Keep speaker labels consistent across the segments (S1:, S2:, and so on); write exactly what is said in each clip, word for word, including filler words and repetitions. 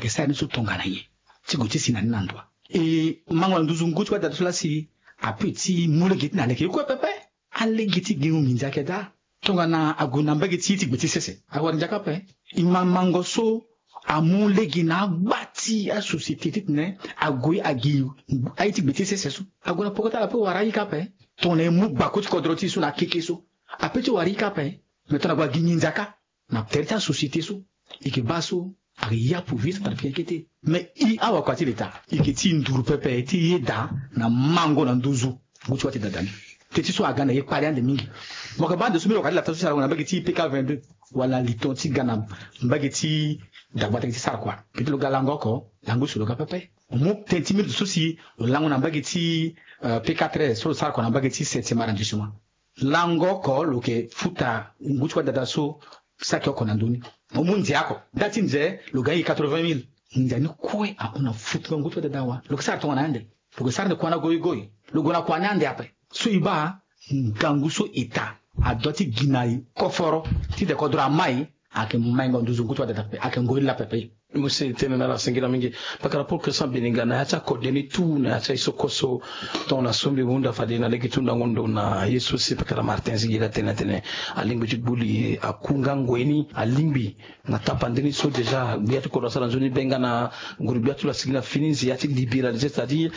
S1: que ça ne se tongana ye ti go ti sinani nandwa e mango nduzu ngutu wa datula si a petit mule git na leke ko pepe alle giti gimu minja keda tongana aguna mbagi ti ti gbeti sese awar njaka pe imam mango so amule gina gbati a société titne agui agi aiti gbeti sese so aguna pokota la pe warai kape tone mu bakoti kodroti so na keke so apeti wari kape metona gwa gininjaka na terta société so ike baso ariya pour vite par bien kete mais i awa kwati leta ike ti nduru pepe ti yeda na mango na nduzu mutu wati dadani teti so agana ye pale ande mingi moka bande so mi wakati la taso sara na bageti P K vingt-deux wala liton ti gana bageti dagbata ti sara kwa peti lo galango ko lango so lo ga pepe mo tenti mi so si lo lango na bageti uh, P K treize so sara kwa na bageti septième arrondissement lango ko lo ke futa ngutu wati dadaso saki oko na nduni omunzi yako dati nje lo gayi quatre-vingt mille ndani kwe akuna futu ngutu wati dadawa lo sara tonga na ande lo sara ne kwa na goyi goyi lo gona kwa na ande ape so iba ganguso ita adoti ginai koforo ti de kodra mai ake maingo nduzu kutwa de ake ngorila pepe
S2: musi tena na singira mingi pakara pour que ça beninga na hata kodeni tu na hata isokoso tona sombi wunda fadina lekitunda ngondo na yesu si pakara martin zingira tena tena alimbi jibuli akunga ngweni alimbi na tapandeni so déjà biatu ko sala nzoni benga na nguru biatu la sigila fininzi yati libéraliser c'est-à-dire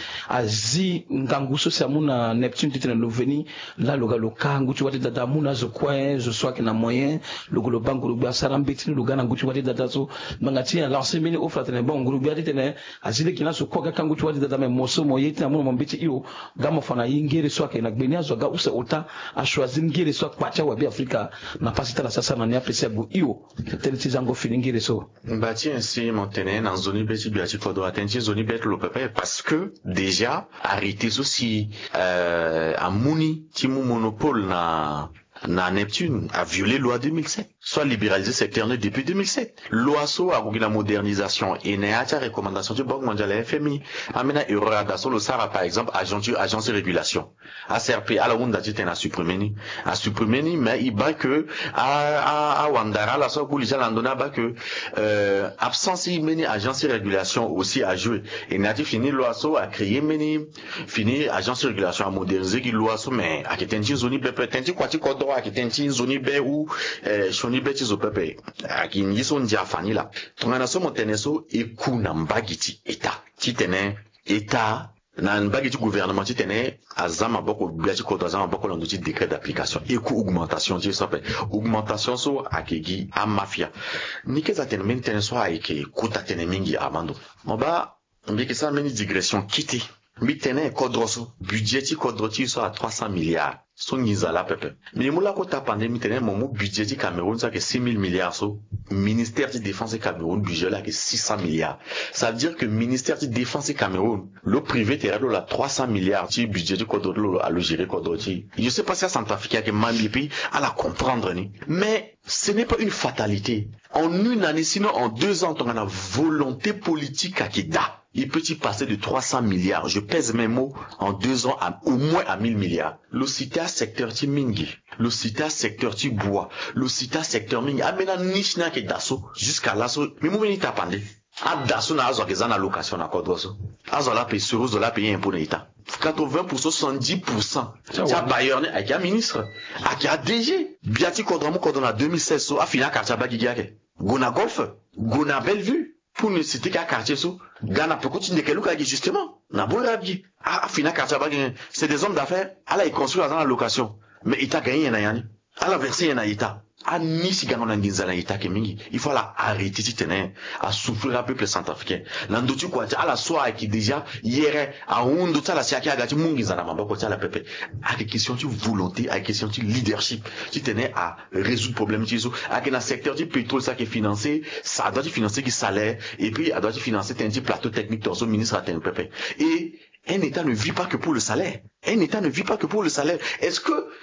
S2: azi nganguso sa muna neptune tena loveni la loga loka ngutu wati dada muna zo coin zo soit que na moyen logo lo bangu lo sarambeti lo gana ngutu wati dada so mangati semini ofra tene bon groupe biati tene azile kina so koga kangu tuwadi dada me moso moyeti na muno mbiti iyo gamo fana yingere so ke na gbenia zo ga usa ota a choisir ngere so kwacha wa bi Afrika na pasita la sasa na ni apesa bu iyo tele tizango filingere so
S3: mbati ainsi montene na zoni beti biati kodo atenji zoni beti lo pepe parce que déjà arrêté aussi euh amuni timu monopole na na Neptune a violé loi deux mille sept, soit libéralisé secteur depuis deux mille sept. L'OASO a voulu la modernisation et n'a pas recommandation du Banque mondiale F M I. Amena erreur d'assaut le Sahara par exemple agence agence de régulation. A C R P à la Wanda dit a supprimé ni, a supprimé ni mais il bat que à à à Wandara la so pour les gens l'andona bat que euh, absence meni agence de régulation aussi a joué et n'a fini l'OASO a créé meni fini agence de régulation a moderniser qui l'OASO mais a qui tenir zone peut tenir quoi tu code akitenchi zoni be ou eh shoni be tizo pepe akinyi so ndia fani la tongana so monteneso ekuna mbagiti eta titene eta na mbagiti gouvernement titene azama boko biati ko azama boko landuti décret d'application eku augmentation ti sope augmentation so akegi a mafia nikeza tene mentene so aike kuta tene mingi amando moba mbikisa meni digression kiti mitene kodroso budget kodroti so à trois cents milliards so nizala pepe mais moula ko ta pandémie tene mon budget Cameroun ça que six mille milliards so ministère de défense et Cameroun budget là que six cents milliards ça veut dire que ministère de défense et Cameroun le privé terre là trois cents milliards ti budget du kodrolo à le gérer kodroti je sais pas si à Centrafrique que mami pays à la comprendre ni mais ce n'est pas une fatalité en une année sinon en deux ans on a la volonté politique à Kida. Il peut y passer de trois cents milliards. Je pèse mes mots en deux ans à, au moins à mille milliards. Le cita secteur ti mingi. Le cita secteur ti bois. Le cita secteur mingi. Amena nishna ke daso. Jusqu'à là, so. Mais mou veni tapande. A daso na azo kezana location na kodroso. Azo la paye sur la paye impôt na ita. quatre-vingts pour cent, soixante-dix pour cent. Tia bailleur ne, avec un ministre. Avec un D G. Biati kodramo kodona deux mille seize so. A fina karchaba gigiake. Gona golf. Gona Bellevue. Pour ne citer qu'à quartier sous, Ghana peut continuer que Luka justement, n'a beau rabi, ah, fina quartier bagin, c'est des hommes d'affaires, à la, ils construisent dans la location, mais il t'a gagné, il y en a, à la versée, il y en a, Ita. À Nice, il y en a un Ita qui mingi. Il faut la arrêter, si tenez, à souffrir un peuple centrafricain. L'andotu quoi, à la soirée qui déjà, hier, à Ondo, à la siaki, à gati, mungi, zana, mamba, quoi, à la pepe. À des questions de volonté, à des questions de leadership. Si tenez à résoudre le problème, tu sais, à quel secteur du pétrole, ça qui est financé, ça doit être financé qui salaire, et puis, ça doit être financé, t'as un petit plateau technique, dans son ministre, à un pepe. Et, un État ne vit pas que pour le salaire. Un État ne vit pas que pour le salaire. Est-ce que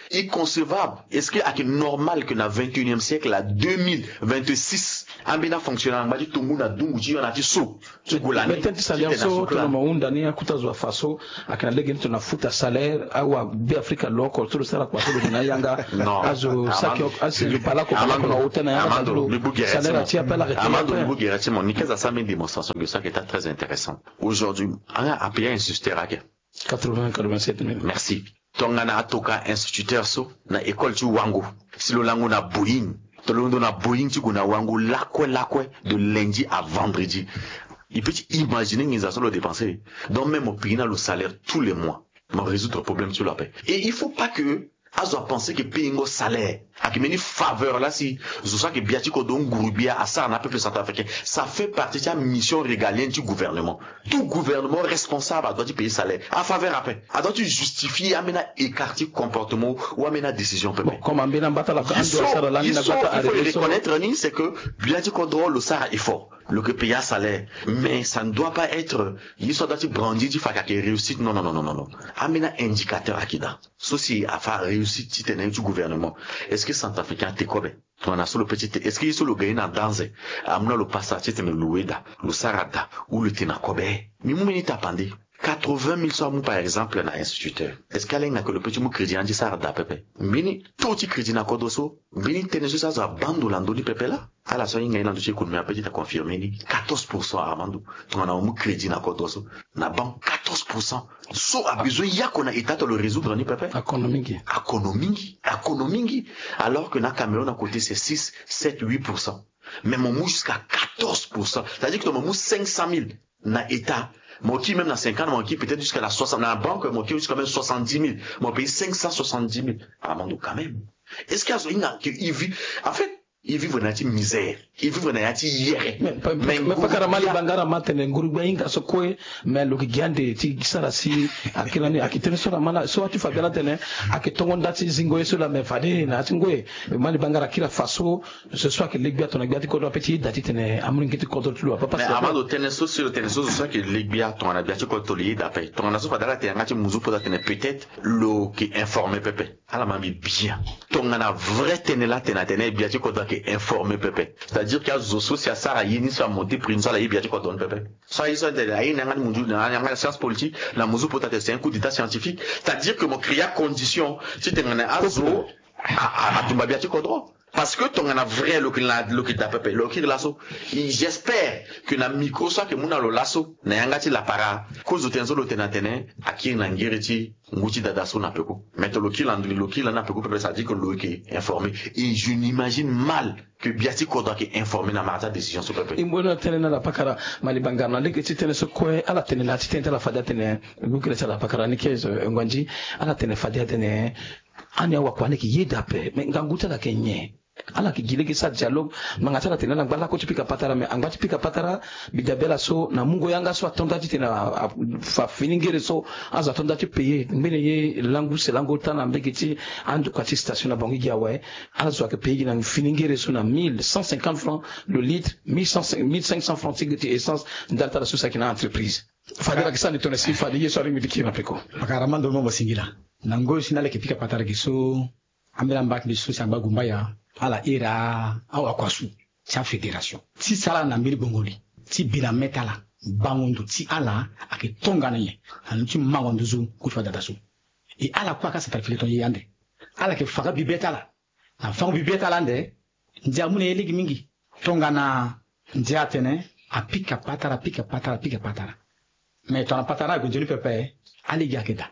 S3: inconcevable. Est-ce que c'est normal que dans le vingt et unième siècle, à deux mille vingt-six, ambina fonctionne en bas tout le monde a dungu ci on a ci so ci golani
S2: mais tant salaire so to no unda ni akutazwa faso akana lege to na futa salaire awa bi Africa local to sala kwa to na yanga azo sakyo asi pala ko pala ko utana yanga to salaire ati apela retraite
S3: Amando Bugerati mon nikeza ça met démonstration que ça qui est très intéressant. Aujourd'hui, on a appelé un instituteur à
S2: quatre-vingts quatre-vingt-sept mille.
S3: Merci. Tongana atoka instituteur so na école tu wangu. Si le lango na Boeing, to le na Boeing tu na wangu lakwe lakwe de lundi à vendredi. Il peut imaginer qu'ils ont le dépenser. Donc même au pays le salaire tous les mois. Mais résoudre le problème sur la paix. Et il faut pas que Azo a pensé que payer un salaire, à qui une faveur là, si, je sais que Biatiko don Gourubia, à ça, on a peuple centrafricain, ça fait partie de la mission régalienne du gouvernement. Tout gouvernement responsable doit payer salaire. À faveur après. A doit justifier, amena écarter comportement, ou amena décision.
S2: Bon, comme amena bata la
S3: il faut reconnaître, c'est que Biatiko drôle, le Sahara est fort. Le que payer salaire. Mais ça ne doit pas être, il soit doit brandir du fac qui réussite. Non, non, non, non, non, non. Amena indicateur à qui da. Ceci a fait réussite du gouvernement. Est-ce que Centrafricain t'es quoi? On a sur le petit, est-ce qu'il y a sur le gars dans danse? Amena le passage, c'est le loueda, le sarada, ou le tenakobe. Mais mou meni tapandi. quatre-vingt mille sommes, par exemple, dans instituteur. Est-ce qu'il y a que le petit mou crédit en dit sarada, pepe? Mini, tout petit crédit na kodoso. Mini, tenesu sa za bando lando di pepe là. À la soirée, il y a un dossier qu'on m'a petit à confirmer, quatorze pour cent à Mando. On a un crédit na kodoso. Na banque, quatorze pour cent. So, a besoin, il y a qu'on a état de le résoudre, ni pepe?
S2: Économique.
S3: Économique. Économique. Alors que na Cameroun, à côté, c'est six, sept, huit pour cent. Mais mon mou jusqu'à quatorze pour cent. C'est-à-dire que mon mou cinq cent mille, na état. Mon qui même dans cinquante, mon qui peut-être jusqu'à la soixante, dans la banque, mon qui jusqu'à même soixante-dix mille. Mon pays cinq cent soixante-dix mille. À Mando, quand même. Est-ce qu'il y a, il vit, en fait, ils vivent dans une misère. Ils vivent dans une hier.
S2: Mais pas carrément les bangara matene ngurugba inga sokwe mais le gigande ti gisara si akilani akitene so la mala so atu fabela tene akitongo ndati zingo yeso la mefade na tingwe mali bangara kila faso ce soit que legbia ton legbia ko do petit dati tene amrin kiti ko do tu pas
S3: parce que mais amado tene so sur tene so so que legbia ton la biati ko toli da pe ton na so fadala te ngati muzu po tene peut-être lo qui informer pepe ala mami bien ton na vrai tene la tene tene biati ko do informer pepe c'est-à-dire qu'il y a zoso si ça yini soit monter prime ça la biati ko don pepe ça ils sont de la yini ngani muzu na ngani science politique la muzu po tete c'est un coup d'état scientifique c'est-à-dire que mon créa condition si tu ngana azo a a tumba biati ko do parce que ton a vrai lo qui la lo qui t'a pepe lo qui lasso j'espère que na micro soit que muna lo lasso na yangati la para cause tenzo lo tenatene akiri na ngiriti nguti dada so na peko mais lo qui la lo qui la na peko pepe ça dit que lo qui informé et je n'imagine mal que biati ko doit informer na mata décision sur pepe
S2: imbono tenena la pakara mali bangana le que tene so ko ala tenena ti tente la fada tene ngukire la pakara ni kezo ngwanji ala tene fada tene ani wa kwane ki yedape mais nganguta la kenye ala ki gile ki sa dialogue mangatala tena na gbala ko tipika patara me angwa tipika patara bidabela so na mungo yanga so atonda tena fa finingere so aza atonda ti payer mbene ye langu se langu tana mbekiti andu kwa ti station na bangi giawe azo ke payer na finingere so na mille cent cinquante francs le litre mille cinq cents francs tigiti essence dalta la susa kina entreprise fadela ki sani tona si fadi ye so ringi dikina peko
S1: akarama ndo mo singila nango sinale ke pika patara ki so ambela mbak ni so samba gumbaya ala era awa kwasu sa fédération ti sala na mbili bongoli ti bila metala bangondo ti ala ake tongana ye anu ti mangondo zu kufa dada su e ala kwa ka sa tarfileton ye yande ala ke faga bibetala na faga bibetala nde ndia mune eligi mingi tongana ndia tene apika patara pika patara pika patara mais tona patara go jeni pepe ali yakeda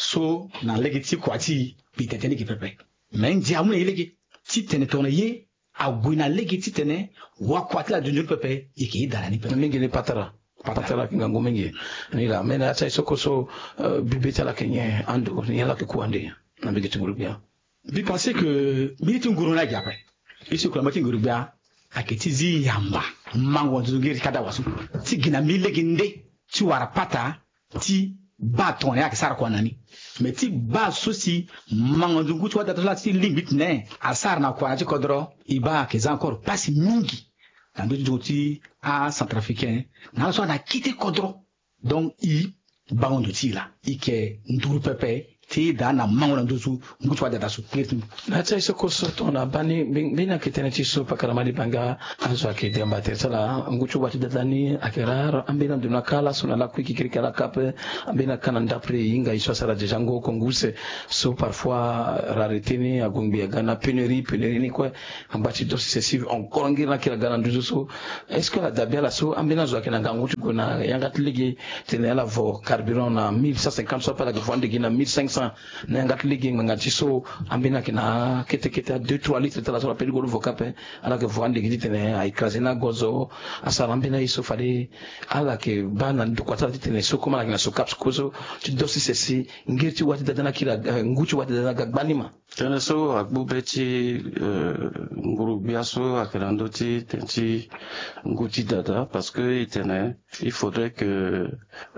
S1: so na legi ti kwati biteteni ki pepe mais ndia mune eligi ti tene tone ye a gwina legi ti tene wa kwati la dunjul pepe yiki dara ni pepe
S2: mingi ni patara patara kinga ngomengi ni la mena sa sokoso bibeta la kenye ando ni la ke kuande na bigi tungurubia
S1: bi penser que militi nguru na jape isu kula mati ngurubia aketi zi yamba mango nzungiri kada wasu ti gina milegi nde ti wara pata ti ba ton ya kisara kwa nani mais ti ba sosi mangondu tu wada la ti limite ne asar na kwa ti kodro iba ke encore pas mingi dans d'autres ti a centrafricain na so na quitter kodro donc i bangondo ti la i ke nduru pepe ti da na mangona nduzu ngutu wa data su kirtu
S2: na tsa iso koso tona bani bina kitene tiso pakaramali banga azo akide mbate sala ngutu wa data ni akera ambina nduna kala sona la kwiki kirikala kape ambina kana ndapre inga iso sala jango konguse so parfois raretini agumbi gana pénurie pénurie ni quoi ambati dosi excessive encore ngira kila gana nduzu so est-ce que la dabia la so ambina zo akina ngutu gona yanga tligi tene la vo carburant na mille cent cinquante so pala gvande gina mille cinq cents na ngat ligi ngati so ambina kina kete kete deux trois litres tala so peli golu vokape ala ke vwande gidi tene ay krasena gozo asala ambina iso fali ala ke bana ndo kwata tene so koma na so caps kozo tu dosi ceci ngirti wati dana kila nguchi wati dana gbanima
S4: tene so akbubeti nguru biaso akelandoti tenti nguti dada parce que tene il faudrait que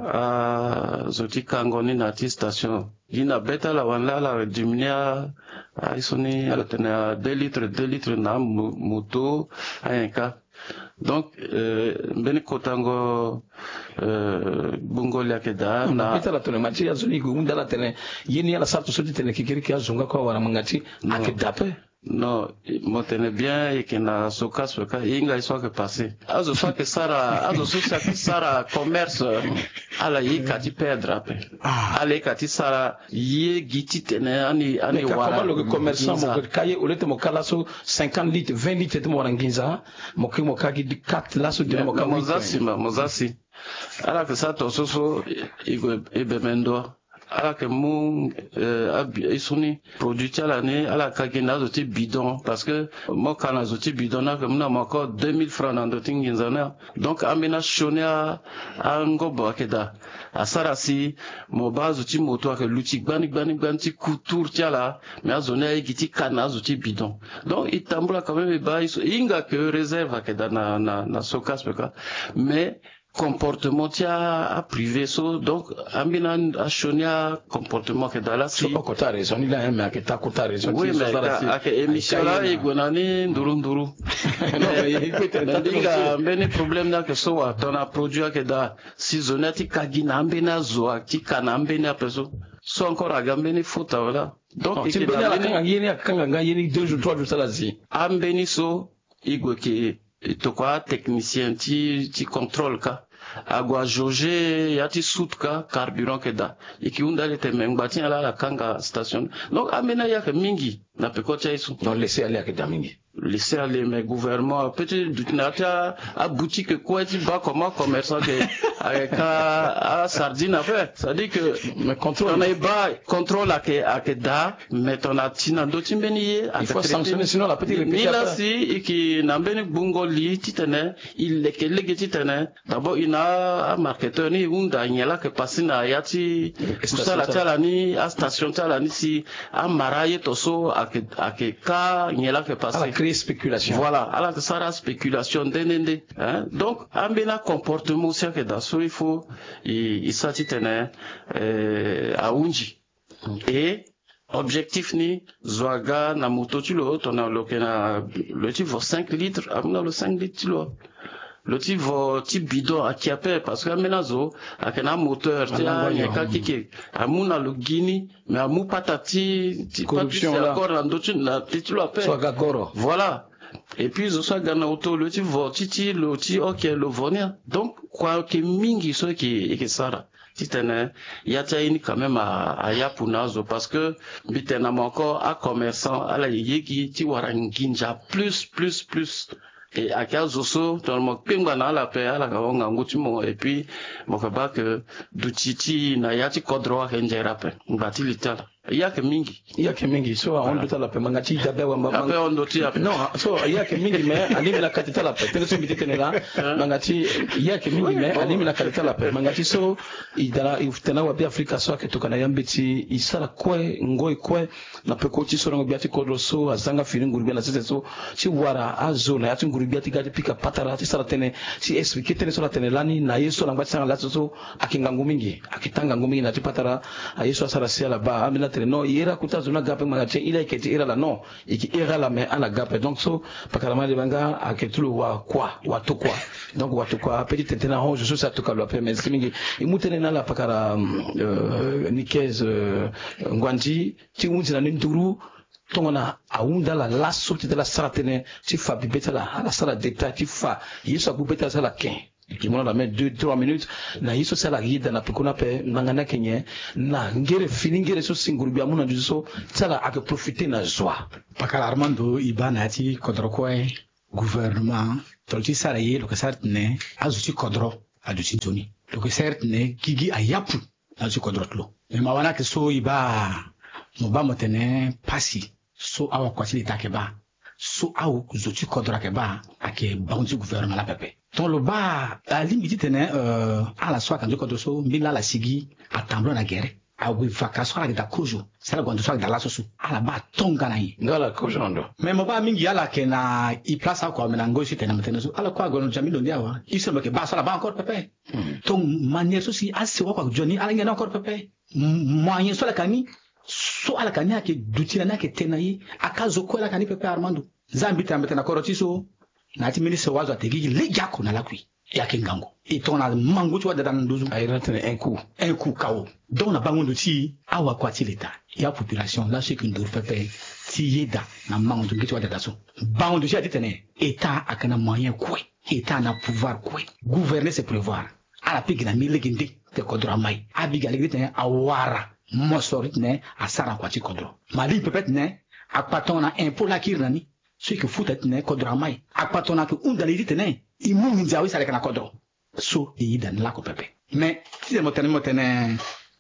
S4: à zoti kangoni na station ina beta la wanla la diminuer à isoni à tenir deux litres deux litres na moto à un cas donc euh beni kotango euh bungo la keda
S2: na beta la tone mati ya zoni gunda la tene yeni ala sarto soti tene kikiri kya zunga kwa wala mangati akedape.
S4: Non, moi tenais bien et qu'il a ce cas ce cas il a soit que passé. Azo soit que Sara, azo soit que Sara commerce à la y kati perdre après. À la kati Sara y giti tenait ani ani
S2: wala. Comment le commerçant mo kaye au lete mo kala so cinquante litres vingt litres mo ranginza mo ki mo kagi di quatre la so de mo ka
S4: mozasi mozasi. Alors que ça to so so e bemendo ala que mon euh isoni produit à l'année ala kagina zoti bidon parce que moi kana zoti bidon na comme na encore deux mille francs dans d'autres nginzana donc amena shonia angobo akeda asarasi mo bazoti moto ak luti gbani gbani gbani couture tiala mais azona igiti kana zoti bidon donc itambula quand même ba inga que réserve akeda na na na sokas peka mais comportement tia à privé so donc ambina achonia comportement que dans la si
S2: so kota raison il a mais que ta kota raison
S4: oui mais ak émission là igonani nduru nduru non mais il peut être dinga mbene problème na que so wa ton a produit que da saisonnati kagina ambina zo ti kana ambina peso so encore agambeni futa voilà donc
S2: il y a kanga yeni kanga nga yeni deux jours trois jours ça là si
S4: ambeni so igo ke to quoi technicien ti ti contrôle ka agwa jauger yati sutka carburant que da ikiunda lete mengbati ala la kanga station donc amena ya ke mingi na pekocha isu
S2: donc laisser aller à mingi
S4: laisser aller mais gouvernement peut-être dutinata a boutique quoi ti ba comment commerçant que avec a sardine à faire ça dit que
S2: mais contrôle
S4: on est bas contrôle à que à que da mais on a tina d'autres mbeni
S2: il faut sanctionner sinon la petite
S4: répétition il a si et qui n'ambeni bungo li titene il le que le titene d'abord il a un marketeur ni unda nyala que passer na yati ça la tala ni à station tala ni si a maraye toso à que à que ka nyala que passer
S2: créer spéculation
S4: voilà alors que ça la spéculation denende hein donc ambena comportement aussi que dans so il faut il il s'atitene euh à unji et objectif ni zoaga na moto tu lo ton a lokena le type vaut cinq litres amna le cinq litres lo le type vaut type bidon à kiape parce que menazo akena moteur tia yeka kiki amuna le gini mais amu patati ti
S2: corruption
S4: là encore en d'autres na tu lo appelle
S2: soaga goro
S4: voilà et puis zo soaga na auto le type vaut titi le ti OK le vonia donc quoi que mingi so qui qui sara titene yata ini quand même à à yapunazo parce que bitena encore à commerçant à la yegi ti waranginja plus plus plus et à Kazoso, dans le monde, pingwa na la paix, à la gawanga ngutimo, et puis, mokaba que, d'utiti, na yati kodroa kenjera pe, mbati litala. Yake mingi.
S2: Yake mingi. So, on doit la paix, mangati, dabe, wa mangati.
S4: Après, on doit la paix.
S2: Non, so, yake mingi, mais, anime la katita la paix. Tene so, miti tene la, mangati, yake mingi, mais, anime la katita la paix. Mangati, so, idala, tena wabi Afrika so, ke tukana yambeti, isala kwe, ngoi kwe, na pekoti so, nango biati kodro so, azanga firingu, rubia na sese so, si wara, azo, na yati nguribiati gadi pika patara, ti sala tene, si explique tene so la tene lani, na yeso, nangwati sanga la so, akingangu mingi, akitanga mingi, na ti patara, a yeso asara siya la ba, amina tele no ira kuta zona gape magache ila iketi ira la no iki ira la me ala gape donc so pakalama de banga aketulu wa kwa watu kwa donc watu kwa petit tena ho je suis ça to kalwa pe mais simingi imutene na la pakara euh, nikez euh, ngwanji ti unzi na nduru tongona aunda la lasso ti la saratene ti fa bibeta la la sala d'état ti fa yeso bubeta sala ken qui m'a la mettre deux trois minutes na yeso sala yida na pikona pe nangana kenye na ngere fini ngere so singuru bia muna juso sala ake profiter na joie
S1: pakala Armando ibana ti kodro ko gouvernement tolti sala ye lo kasartne azuti kodro aduti joni lo kasartne kigi ayapu azuti kodro tlo mais mawana ke so iba mo ba motene pasi so awa kwatili takeba so awu zuti kodro ke ba ake bounty gouvernement la pepe ton lo ba ali midi tene euh ala so kan kodro so mbila la sigi atamblo na guerre awu vacation ala da kojo sala gondo so da la so ala ba tonga na yi
S2: ngala kojo ndo
S1: mais mo ba mingi ala ke na i place akwa mena ngoshi tene mtene so ala kwa gono jamilo ndia wa iso me ke ba so la ba encore pepe ton manière so si asi wa kwa joni ala ngena encore pepe moyen so la kani so ala kani ake dutila na ke tenayi akazo ko ala kani pepe Armando zambi tambeta na koroti so na ti ministre wazo ategi lejako na lakwi yake ngango itona mango tu wada dan dozu
S2: ayirantene un coup
S1: un coup kawo donc na bango ti awa kwati leta ya population la ce qu'une dour pepe ti yeda na mango tu gitu wada so bango du jati tene état akana moyen quoi état na pouvoir quoi gouverner c'est prévoir ala pigina mileginde te kodra mai abiga legite tene awara mosorit ne asara kwati kodro mali pepe ne akpatona impôt la kirnani ce que fout ne kodra mai akpatona ke undali tene imu njawi sale kana kodro so yi dan la ko pepe mais si de motene motene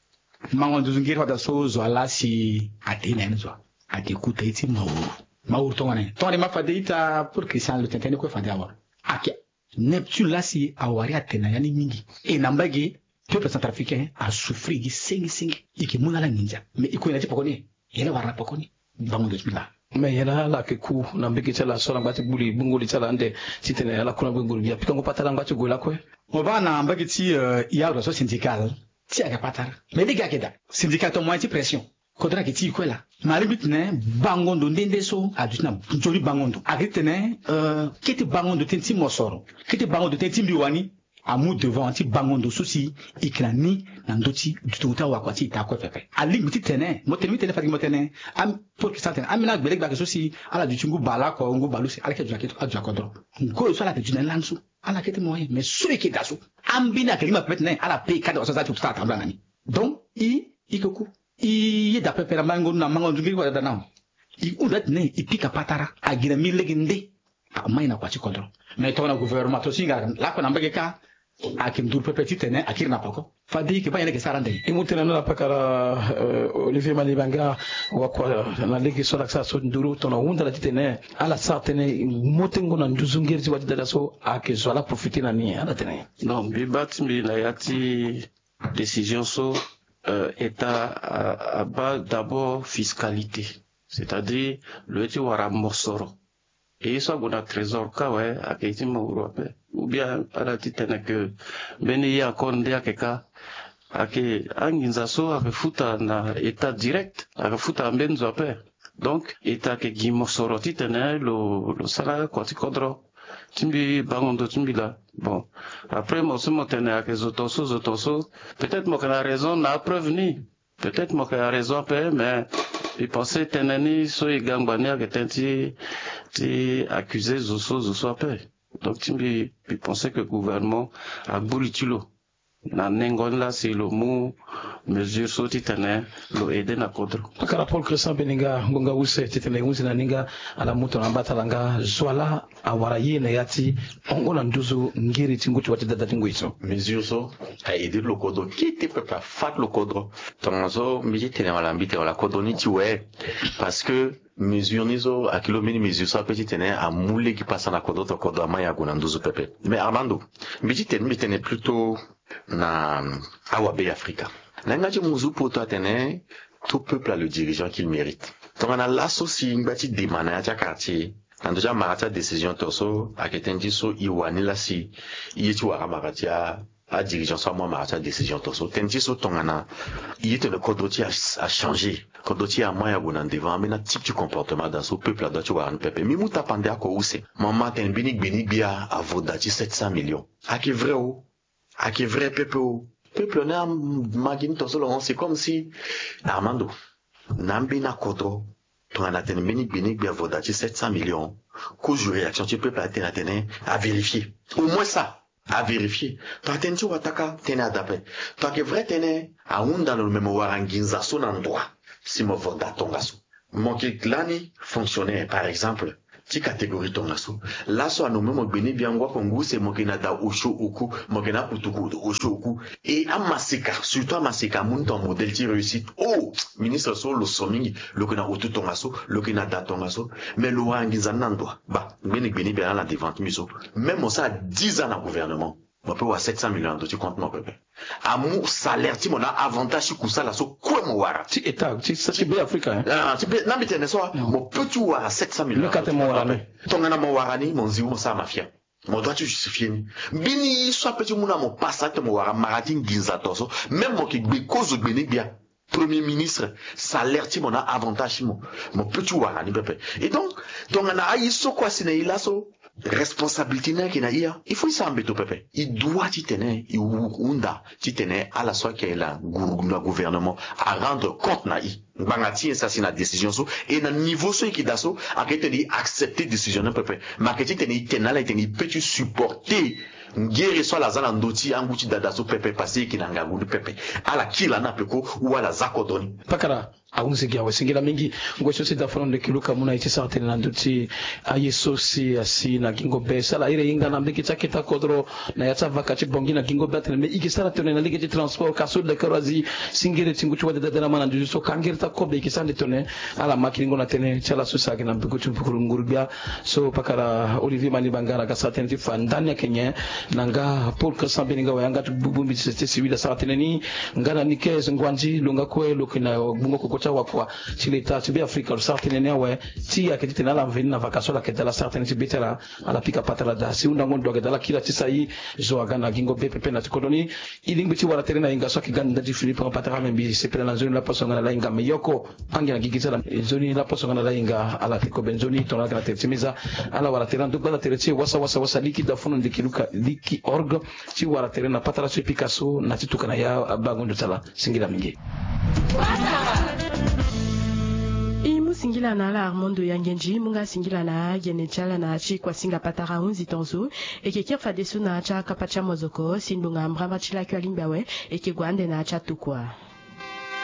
S1: mango duzungir wada so zo ala si atene nzo ati kuta iti mauru mauru to wane to ma fade ita pour Christian le tentene ko fade awar ake Neptune la si awari atena yani mingi e nambage peuple centrafricain a souffri gi sengi sengi iki munala ninja mais iko ina ti pokoni yele warna pokoni bango de bila
S2: mais yala la ke ku na mbiki tala sola ngati buli bungoli tala ande titene yala kuna bungoli ya pikango patala ngati gola ko
S1: mo ba na mbaki ti uh, ya reso syndical ti aka patara mais les gars keda syndicat to moitié pression kodra ke ti ko la mali bitne bangondo ndende so adutna joli bangondo agitene euh kiti bangondo tenti mosoro kiti bangondo tenti biwani amu devant ti bangondo souci ikrani na ndoti dututa wakwati ta ko fefe ali miti tene motemi tene fagi motene am pour que certaine amina gbele gba ke souci ala dutungu bala ko ngo balusi ala ke jaketo adja kodro ngo so ala ke juna lansu ala ke te moye mais so ke daso ambina ke lima petne ala pe kada so zati tuta tambla nani donc i ikoku i yeda pepe mango na mango dungi ko da na i udat ne i pika patara agira mileginde a maina kwa chikodro mais to na gouvernement to singa la ko na mbege ka akim dur pepe tene akirna pako fadi ke bayele ke sarande
S2: imutena na pakara uh, Olivier Malibanga wa kwa na legi so laksa so nduru to na unda la tene ala sartene motengo na nduzungeri ti wadida so ake zo ala profiter na ni ala tene
S4: non bi batimi na yati décision so euh, état à, à bas d'abord fiscalité c'est-à-dire le ti wara morsoro et ça on a trésor ka ouais à quelque mo ou bien à la titane que beni ya konde akeka ake anginza so ake futa na état direct ake futa benzo ape donc état ke gimo soro titane lo lo sala ko ti kodro timbi bangondo timbi là bon après mo se motene ake zotoso zotoso peut-être mo kana raison na prévenu peut-être mo kana raison pe mais il pensait tenani so igangba ne ake tenti ti accusé zoso zoso ape donc timbi il pensait que le gouvernement a boulitulo na nengon la c'est le mot mesure so titane lo aider na kodro
S2: pakara Paul Christian Beninga ngonga use titene unzi na ninga ala muto na batalanga zwala awara yene yati ongola nduzu ngiri tinguti wati dada tinguiso
S3: mesure so a aider le kodro qui était pas fat le kodro tonzo mbi tene wala mbite wala kodro ni tiwe parce que mesure nizo a kilomini mesure so petit tene a moule qui passe na kodro to kodro maya gona nduzu pepe mais Armando mbi tene mbi tene plutôt na awabe Africa Nangaji muzu poto atene tout peuple a le dirigeant qu'il mérite. Donc on a l'associé ngati demana ya quartier. On déjà marata décision torso aketendi so iwani la si yeti wara maratia a dirigeant soit moi ma décision toso tenji so tongana il était le kodoti a changé kodoti a moya gona devant mais na type de comportement dans ce peuple là tu vois un peuple mi muta pande ko use maman ten bini bini bia a vodati sept cents millions a qui vrai ou a qui vrai peuple ou peuple na magin toso c'est comme si Armando nambina kodro tongana ten bini bini bia vodati sept cents millions cause réaction tu peux pas tenir à vérifier au moins ça à vérifier. Toi, t'es tu wataka, t'es adapté. Toi, que vrai t'es à un dans le même waranginza son endroit. Si mon vote d'atongaso. Mon kiklani fonctionnait, par exemple, ti catégorie tongaso. Là, soit nous mêmes béni bien wa kongu, c'est mon kinada osho oku, mon kina putuku osho oku. Et à masika, surtout à masika, mon ton modèle qui réussit. Oh, ministre so le soming, le kina otu tongaso, le kina da tongaso. Mais le waranginza n'andoa. Bah, béni béni bien la devant miso. Même ça, dix ans dans le gouvernement. On peut avoir sept cents millions de tu comptes mon peuple. À mon salaire, tu m'en as avantage sur ça là, sur quoi mon wara?
S2: Tu état, tu sais, c'est bien africain.
S3: Ah, tu peux, non, mais t'es soit, mon petit wara sept cents millions.
S2: Le quatre mon wara.
S3: Ton gana mon wara ni, mon ziou, ça mafia. Mon doit tu justifier. Bini, soit petit mouna mon passat, mon wara, maratin ginzatoso, même mon qui cause de béni bien. Premier ministre, salaire, tu m'en as avantage, mon, mon petit wara ni peuple. Et donc, ton gana aïe, so quoi, c'est il a so. Responsabilité n'a qu'il y a, il faut ça embêter au peuple. Il doit t'y tenir, il unda t'y tenir à la soit qu'il y a le gouvernement à rendre compte naï. Bangati ça c'est la décision so et dans niveau so qui daso à que t'es accepter décision d'un peuple. Marketing t'es tenir là t'es peux-tu supporter guerre soit la zala ndoti anguti dadaso peuple passé qui n'a ngabulu peuple. À la kila na peko ou à la zakodoni.
S2: Pakara aunzigia wasingira mingi ngosho sita fono kiluka muna ichi sarte na nduti ayeso si asi na gingo be sala ire inga na mbiki chaketa kodro na yata vakachi bongi na gingo betre me iki sala tone na ligeti transport kaso de karazi singire tingu chwa de dana mana ndu so kangirta kobe iki sande tone ala makiringo na tene chala susa na mbiko chumpukuru ngurubia so pakara Olivier Mani Bangara ka sarte ndi fa ndani ya Kenya nanga Paul Kasambeninga wa yanga tubumbi sete siwida sarte ni ngana nikeze ngwanji lunga kwe lokina bungo kocha wakwa chileta tibi Afrika usartene ne we ti ya ketite na la mveni na vacation la ketala sartene tibetela ala pika patala da si unda ngondo gedala kila tisai zo agana gingo pepe na tikodoni ilingi ti wala terena inga so kiganda di Philippe en patara membi sepela na zone la posonga la inga meyoko angi na gigizala zone la posonga la inga ala tiko benzoni tona kana tetimiza ala wala terena dubala tereti wasa wasa wasa liki da funo ndikiluka liki org ti wala terena patala so Picasso na titukana ya bagondo tala singira mingi
S5: Imu singila na la Armando Yangenji, munga singila na genechala na chi kwa singa patara unzi tonzo, eke kirfa desu na cha kapacha mozoko, sinbunga mbrama chila kwa limbawe, eke guande na cha tukwa.